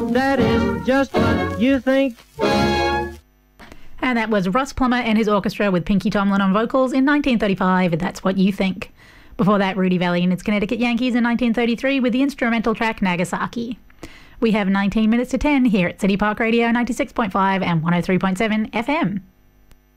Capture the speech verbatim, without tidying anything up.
that is just what you think. And that was Ross Plummer and his orchestra with Pinky Tomlin on vocals in nineteen thirty-five, and That's What You Think. Before that, Rudy Valley and its Connecticut Yankees in nineteen thirty-three with the instrumental track Nagasaki. We have nineteen minutes to ten here at City Park Radio ninety-six point five and one oh three point seven F M.